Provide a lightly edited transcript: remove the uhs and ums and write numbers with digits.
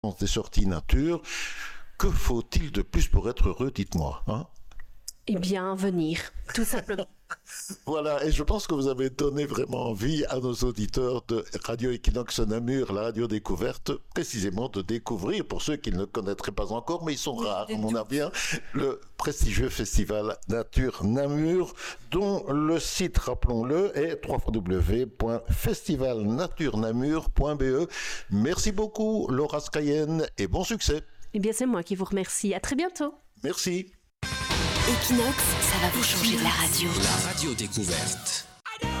des sorties nature. Que faut-il de plus pour être heureux, dites-moi, hein? Eh bien, venir, tout simplement. Voilà, et je pense que vous avez donné vraiment envie à nos auditeurs de Radio Equinox Namur, la radio découverte, précisément de découvrir, pour ceux qui ne le connaîtraient pas encore, mais ils sont rares, à mon avis, hein, le prestigieux festival Nature Namur, dont le site, rappelons-le, est www.festivalnaturenamur.be. Merci beaucoup, Laura Scayen, et bon succès. Eh bien, c'est moi qui vous remercie. À très bientôt. Merci. Equinox, ça va vous changer de la radio. La radio découverte.